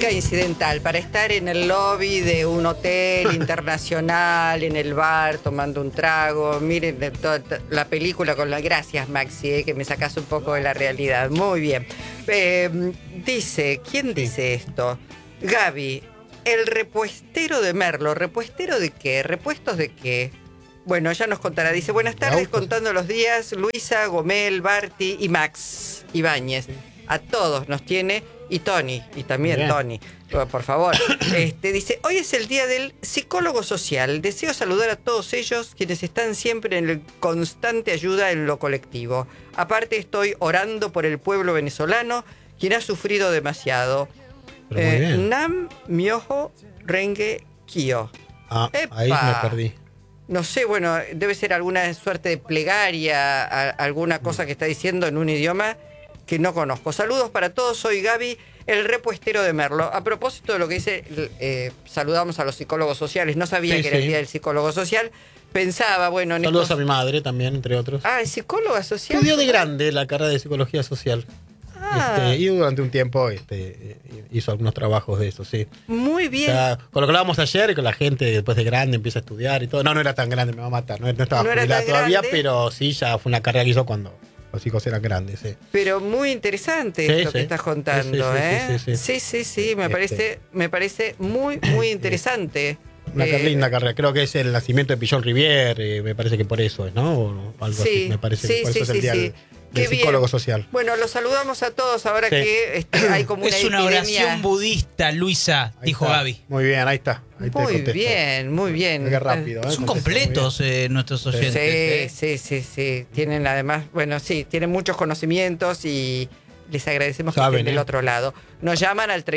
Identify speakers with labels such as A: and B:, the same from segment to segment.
A: música incidental para estar en el lobby de un hotel internacional, en el bar, tomando un trago. Miren toda la película con la... Gracias, Maxi, que me sacas un poco de la realidad. Muy bien. ¿Quién dice esto? Gaby, el repuestero de Merlo. ¿Repuestero de qué? ¿Repuestos de qué? Bueno, ella nos contará. Dice, buenas tardes, contando los días, Luisa, Gomel, Barty y Max Ibáñez. A todos nos tiene, y Tony, y también bien. Tony, por favor. Dice, hoy es el día del psicólogo social. Deseo saludar a todos ellos, quienes están siempre en constante ayuda en lo colectivo. Aparte, estoy orando por el pueblo venezolano, quien ha sufrido demasiado. Nam Myoho Renge Kyo.
B: Ahí me perdí.
A: No sé, bueno, debe ser alguna suerte de plegaria, alguna cosa que está diciendo en un idioma que no conozco. Saludos para todos, soy Gaby, el repuestero de Merlo. A propósito de lo que dice, saludamos a los psicólogos sociales. No sabía que era el día del psicólogo social. Pensaba, bueno...
B: Saludos a mi madre también, entre otros.
A: ¿Es psicóloga social?
B: Estudió de grande la carrera de psicología social. Y durante un tiempo hizo algunos trabajos de eso, sí.
A: Muy bien.
B: O sea, con lo que hablábamos ayer, con la gente después de grande empieza a estudiar y todo. No era tan grande, me va a matar. No estaba jubilada todavía, pero sí, ya fue una carrera que hizo cuando los hijos eran grandes, sí.
A: Pero muy interesante esto que estás contando, Sí, me parece muy, muy interesante.
B: Una linda carrera. Creo que es el nacimiento de Pichon Rivière, me parece que por eso es, ¿no? O algo así, me parece que por eso es el día del psicólogo social.
A: Bueno, los saludamos a todos ahora que hay como una
C: epidemia. Es una oración budista, Luisa, dijo Gaby.
B: Muy bien, ahí está.
A: Muy bien.
B: Qué rápido.
C: Son completos nuestros oyentes.
A: Sí. Tienen además, tienen muchos conocimientos y les agradecemos que estén del otro lado. Nos llaman al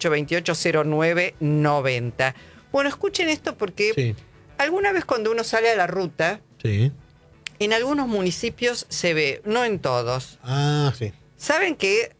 A: 3828-0990. Bueno, escuchen esto porque alguna vez cuando uno sale a la ruta, en algunos municipios se ve, no en todos.
B: Sí.
A: ¿Saben que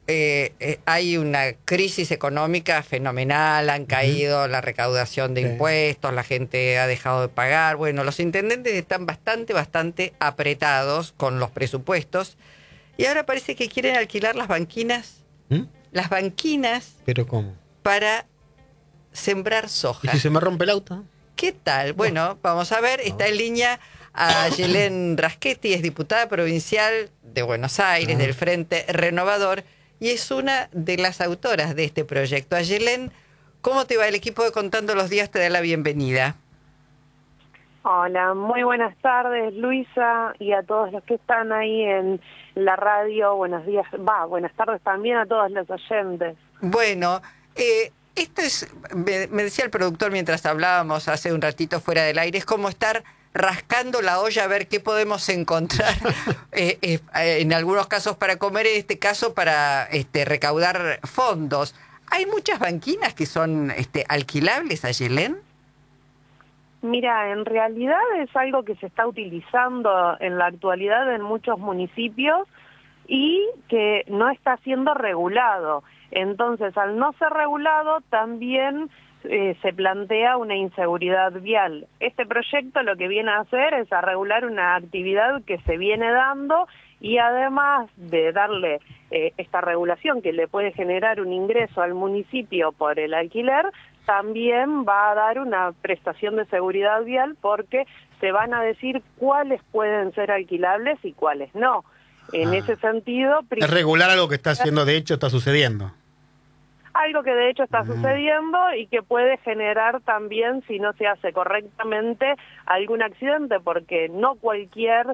A: hay una crisis económica fenomenal? Han caído la recaudación de impuestos, la gente ha dejado de pagar. Bueno, los intendentes están bastante apretados con los presupuestos y ahora parece que quieren alquilar las banquinas. Las banquinas.
B: ¿Pero cómo?
A: Para sembrar soja.
B: ¿Y si se me rompe el auto?
A: ¿Qué tal? Bueno, vamos a ver. Está en línea a Yelén Raschetti, es diputada provincial de Buenos Aires, del Frente Renovador, y es una de las autoras de este proyecto. A Yelén, ¿cómo te va? El equipo de Contando los Días te da la bienvenida.
D: Hola, muy buenas tardes, Luisa, y a todos los que están ahí en la radio. Buenos días, buenas tardes también a todos los oyentes.
A: Bueno, esto es, me decía el productor mientras hablábamos hace un ratito fuera del aire, es como estar rascando la olla a ver qué podemos encontrar, en algunos casos para comer, en este caso para recaudar fondos. ¿Hay muchas banquinas que son alquilables, Ayelén?
D: Mira, en realidad es algo que se está utilizando en la actualidad en muchos municipios y que no está siendo regulado. Entonces, al no ser regulado, también se plantea una inseguridad vial. Este proyecto lo que viene a hacer es a regular una actividad que se viene dando y además de darle esta regulación que le puede generar un ingreso al municipio por el alquiler, también va a dar una prestación de seguridad vial porque se van a decir cuáles pueden ser alquilables y cuáles no. En ese sentido...
B: Es regular algo que está haciendo, de hecho, está sucediendo.
D: Algo que de hecho está sucediendo y que puede generar también, si no se hace correctamente, algún accidente, porque no cualquier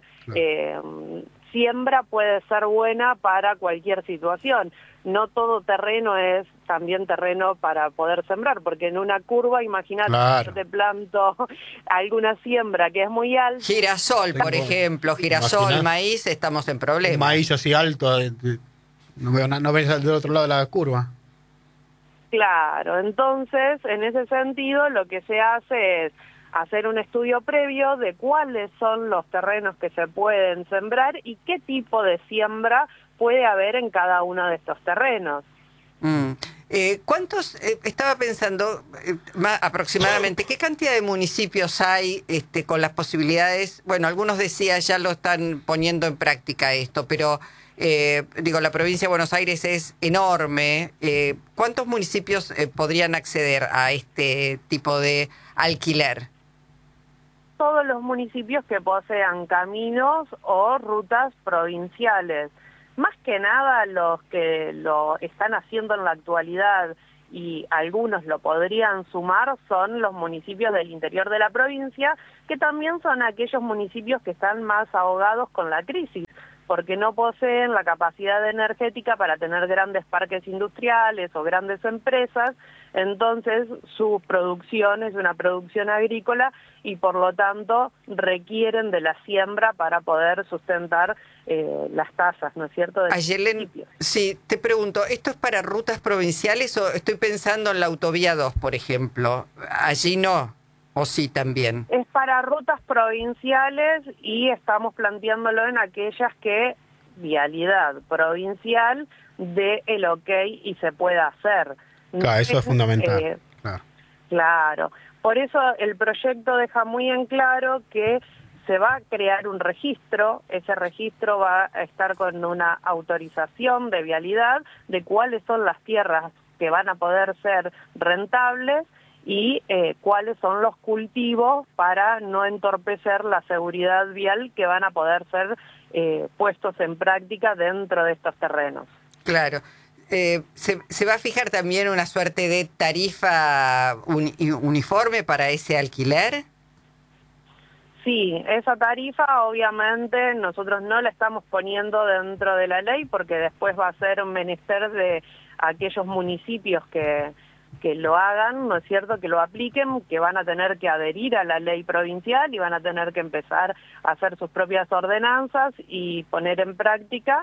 D: siembra puede ser buena para cualquier situación. No todo terreno es también terreno para poder sembrar, porque en una curva, imagínate, yo te planto alguna siembra que es muy alta.
A: Girasol, por ejemplo, maíz, estamos en problemas.
B: Maíz así alto, no ves del otro lado de la curva.
D: Claro, entonces, en ese sentido, lo que se hace es hacer un estudio previo de cuáles son los terrenos que se pueden sembrar y qué tipo de siembra puede haber en cada uno de estos terrenos.
A: ¿Cuántos, estaba pensando aproximadamente, qué cantidad de municipios hay con las posibilidades? Bueno, algunos decían ya lo están poniendo en práctica esto, pero la provincia de Buenos Aires es enorme. ¿Cuántos municipios podrían acceder a este tipo de alquiler?
D: Todos los municipios que posean caminos o rutas provinciales. Más que nada los que lo están haciendo en la actualidad, y algunos lo podrían sumar, son los municipios del interior de la provincia, que también son aquellos municipios que están más ahogados con la crisis, porque no poseen la capacidad energética para tener grandes parques industriales o grandes empresas. Entonces su producción es una producción agrícola y por lo tanto requieren de la siembra para poder sustentar las tasas, ¿no es cierto?
A: Ayelen, sí, te pregunto, ¿esto es para rutas provinciales o estoy pensando en la autovía 2, por ejemplo? Allí no, o sí también.
D: Es para rutas provinciales y estamos planteándolo en aquellas que vialidad provincial dé el ok y se pueda hacer.
B: Claro, eso es fundamental.
D: Claro. Por eso el proyecto deja muy en claro que se va a crear un registro. Ese registro va a estar con una autorización de vialidad de cuáles son las tierras que van a poder ser rentables y cuáles son los cultivos para no entorpecer la seguridad vial que van a poder ser puestos en práctica dentro de estos terrenos.
A: Claro. ¿Se va a fijar también una suerte de tarifa uniforme para ese alquiler?
D: Sí, esa tarifa obviamente nosotros no la estamos poniendo dentro de la ley porque después va a ser un menester de aquellos municipios que lo hagan, ¿no es cierto?, que lo apliquen, que van a tener que adherir a la ley provincial y van a tener que empezar a hacer sus propias ordenanzas y poner en práctica,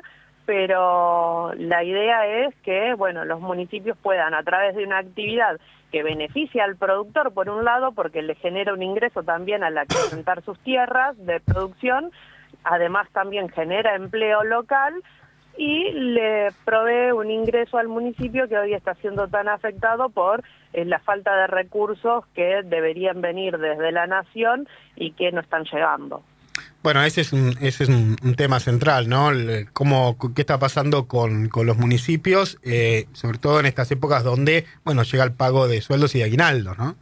D: pero la idea es que, bueno, los municipios puedan, a través de una actividad que beneficia al productor, por un lado, porque le genera un ingreso también al acrecentar sus tierras de producción, además también genera empleo local, y le provee un ingreso al municipio que hoy está siendo tan afectado por la falta de recursos que deberían venir desde la nación y que no están llegando.
B: Bueno, ese es un tema central, ¿no? ¿Qué está pasando con los municipios, sobre todo en estas épocas donde, bueno, llega el pago de sueldos y de aguinaldos, ¿no?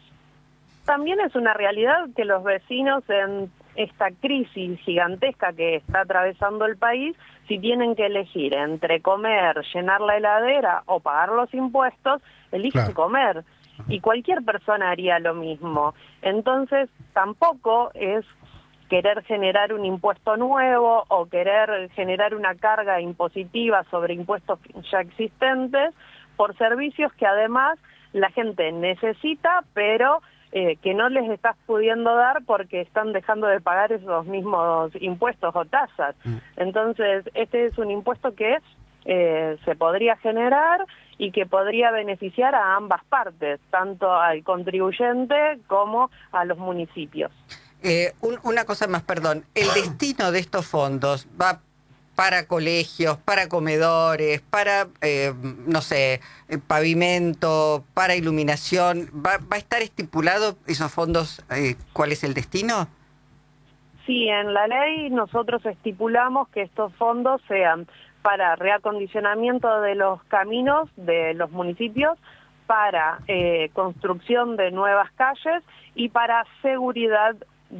D: También es una realidad que los vecinos en esta crisis gigantesca que está atravesando el país, si tienen que elegir entre comer, llenar la heladera o pagar los impuestos, eligen comer. Y cualquier persona haría lo mismo. Entonces, tampoco es querer generar un impuesto nuevo o querer generar una carga impositiva sobre impuestos ya existentes por servicios que además la gente necesita, pero que no les estás pudiendo dar porque están dejando de pagar esos mismos impuestos o tasas. Entonces, este es un impuesto que se podría generar y que podría beneficiar a ambas partes, tanto al contribuyente como a los municipios.
A: Una cosa más, perdón. ¿El destino de estos fondos va para colegios, para comedores, para, no sé, pavimento, para iluminación? ¿Va a estar estipulado esos fondos, cuál es el destino?
D: Sí, en la ley nosotros estipulamos que estos fondos sean para reacondicionamiento de los caminos de los municipios, para construcción de nuevas calles y para seguridad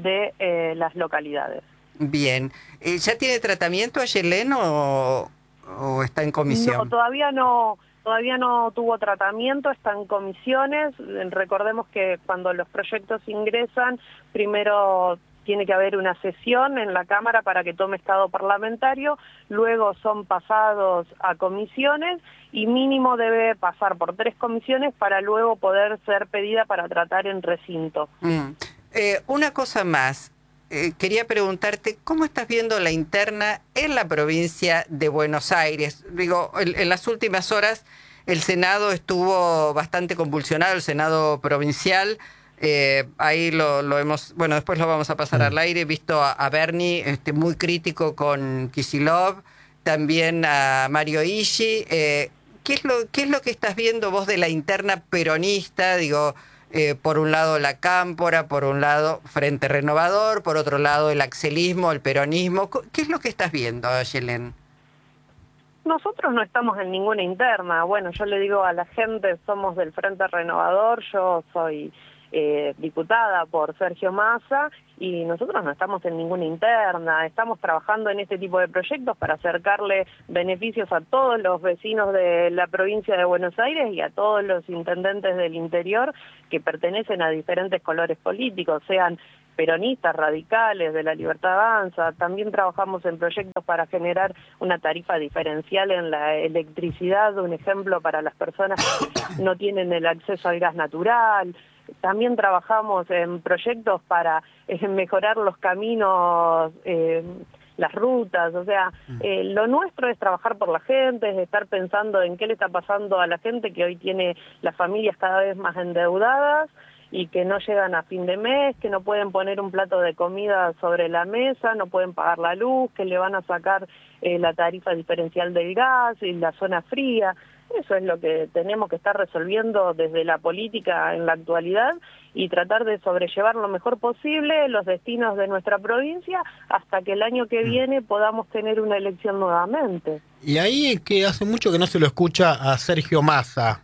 D: de las localidades.
A: Bien. ¿Ya tiene tratamiento Ayelen o está en comisión?
D: No, todavía no tuvo tratamiento, está en comisiones. Recordemos que cuando los proyectos ingresan, primero tiene que haber una sesión en la Cámara para que tome estado parlamentario, luego son pasados a comisiones y mínimo debe pasar por 3 comisiones para luego poder ser pedida para tratar en recinto.
A: Una cosa más. Quería preguntarte, ¿cómo estás viendo la interna en la provincia de Buenos Aires? Digo, en las últimas horas el Senado estuvo bastante convulsionado, el Senado provincial. Ahí lo hemos, bueno, después lo vamos a pasar al aire, visto a Bernie muy crítico con Kicillof, también a Mario Ishi. ¿Qué es lo que estás viendo vos de la interna peronista? Digo, por un lado la Cámpora, por un lado Frente Renovador, por otro lado el axelismo, el peronismo. ¿Qué es lo que estás viendo, Ayelen?
D: Nosotros no estamos en ninguna interna. Bueno, yo le digo a la gente, somos del Frente Renovador, yo soy diputada por Sergio Massa y nosotros no estamos en ninguna interna, estamos trabajando en este tipo de proyectos para acercarle beneficios a todos los vecinos de la provincia de Buenos Aires y a todos los intendentes del interior que pertenecen a diferentes colores políticos, sean peronistas, radicales, de La Libertad Avanza. También trabajamos en proyectos para generar una tarifa diferencial en la electricidad, un ejemplo para las personas que no tienen el acceso al gas natural. También trabajamos en proyectos para mejorar los caminos, las rutas, o sea, lo nuestro es trabajar por la gente, es estar pensando en qué le está pasando a la gente que hoy tiene las familias cada vez más endeudadas y que no llegan a fin de mes, que no pueden poner un plato de comida sobre la mesa, no pueden pagar la luz, que le van a sacar la tarifa diferencial del gas y la zona fría. Eso es lo que tenemos que estar resolviendo desde la política en la actualidad y tratar de sobrellevar lo mejor posible los destinos de nuestra provincia hasta que el año que viene podamos tener una elección nuevamente.
B: Y ahí que hace mucho que no se lo escucha a Sergio Massa.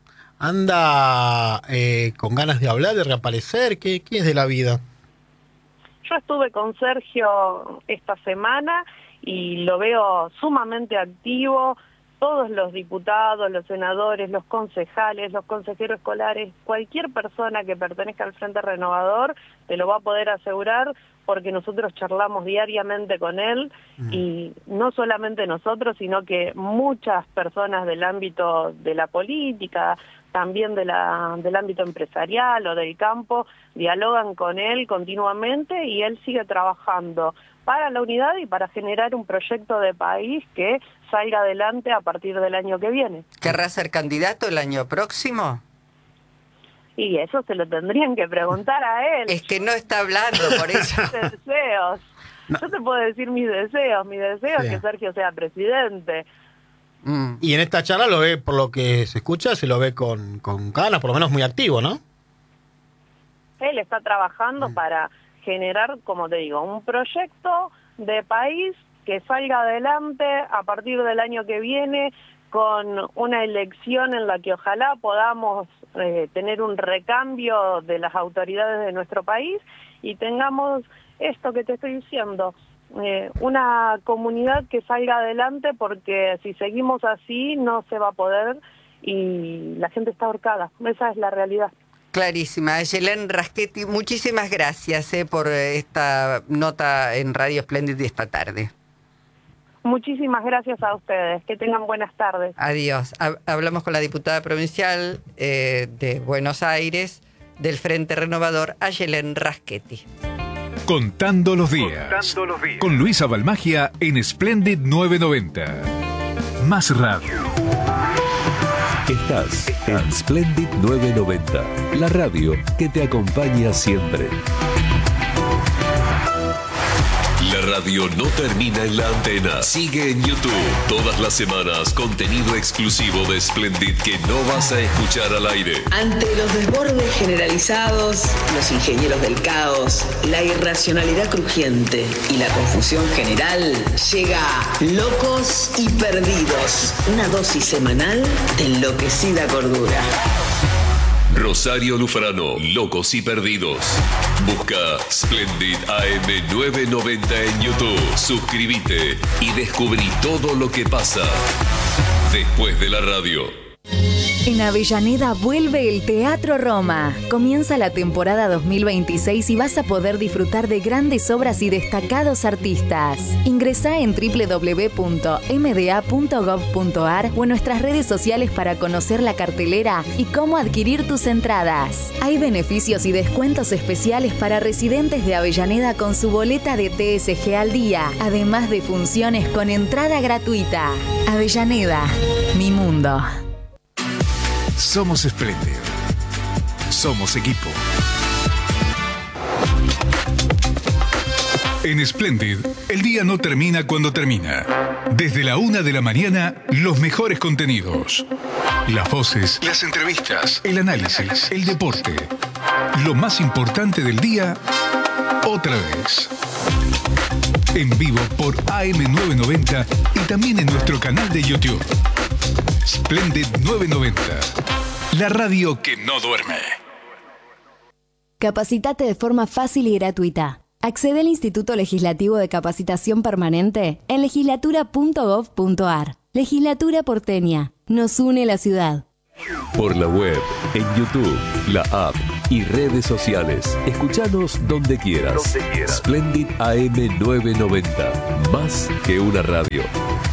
B: ¿Anda con ganas de hablar, de reaparecer? ¿Qué es de la vida?
D: Yo estuve con Sergio esta semana y lo veo sumamente activo. Todos los diputados, los senadores, los concejales, los consejeros escolares, cualquier persona que pertenezca al Frente Renovador te lo va a poder asegurar porque nosotros charlamos diariamente con él y no solamente nosotros, sino que muchas personas del ámbito de la política, también del ámbito empresarial o del campo, dialogan con él continuamente y él sigue trabajando para la unidad y para generar un proyecto de país que salga adelante a partir del año que viene.
A: ¿Querrá ser candidato el año próximo?
D: Y eso se lo tendrían que preguntar a él.
A: Es que no está hablando, por eso.
D: Mis deseos. No. Yo te puedo decir mis deseos. Mi deseo es que Sergio sea presidente.
B: Y en esta charla lo ve, por lo que se escucha, se lo ve con ganas, por lo menos muy activo, ¿no?
D: Él está trabajando para generar, como te digo, un proyecto de país que salga adelante a partir del año que viene con una elección en la que ojalá podamos tener un recambio de las autoridades de nuestro país y tengamos esto que te estoy diciendo, una comunidad que salga adelante porque si seguimos así no se va a poder y la gente está ahorcada, esa es la realidad.
A: Clarísima. Ayelén Raschetti, muchísimas gracias por esta nota en Radio Splendid de esta tarde.
D: Muchísimas gracias a ustedes. Que tengan buenas tardes.
A: Adiós. Hablamos con la diputada provincial de Buenos Aires del Frente Renovador, Ayelén Raschetti.
E: Contando los días. Con Luisa Balmagia en Splendid 990. Más radio.
F: Estás en Splendid 990, la radio que te acompaña siempre. La radio no termina en la antena. Sigue en YouTube. Todas las semanas, contenido exclusivo de Splendid que no vas a escuchar al aire.
G: Ante los desbordes generalizados, los ingenieros del caos, la irracionalidad crujiente y la confusión general, llega Locos y Perdidos. Una dosis semanal de enloquecida cordura.
F: Rosario Lufrano, Locos y Perdidos. Busca Splendid AM 990 en YouTube. Suscríbete y descubrí todo lo que pasa después de la radio.
H: En Avellaneda vuelve el Teatro Roma. Comienza la temporada 2026 y vas a poder disfrutar de grandes obras y destacados artistas. Ingresá en www.mda.gov.ar o en nuestras redes sociales para conocer la cartelera y cómo adquirir tus entradas. Hay beneficios y descuentos especiales para residentes de Avellaneda con su boleta de TSG al día, además de funciones con entrada gratuita. Avellaneda, mi mundo.
E: Somos Splendid. Somos equipo. En Splendid, el día no termina cuando termina. Desde la 1 de la mañana, los mejores contenidos. Las voces, las entrevistas, el análisis, el deporte. Lo más importante del día, otra vez. en vivo por AM990 y también en nuestro canal de YouTube. Splendid 990, la radio que no duerme.
H: Capacitate de forma fácil y gratuita. Accede al Instituto Legislativo de Capacitación Permanente en legislatura.gov.ar. Legislatura porteña. Nos une la ciudad.
F: Por la web, en YouTube, la app y redes sociales. Escuchanos donde quieras. Splendid AM990. Más que una radio.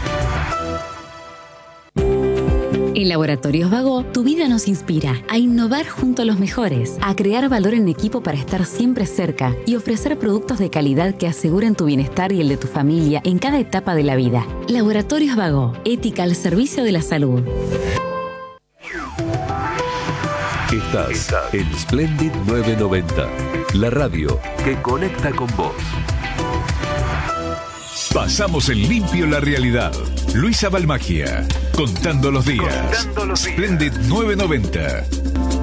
I: En Laboratorios Vago, tu vida nos inspira a innovar junto a los mejores, a crear valor en equipo para estar siempre cerca y ofrecer productos de calidad que aseguren tu bienestar y el de tu familia en cada etapa de la vida. Laboratorios Vago, ética al servicio de la salud.
F: Estás en Splendid 990, la radio que conecta con vos.
E: Pasamos en limpio la realidad. Luisa Balmagia, contando los días. Splendid 990.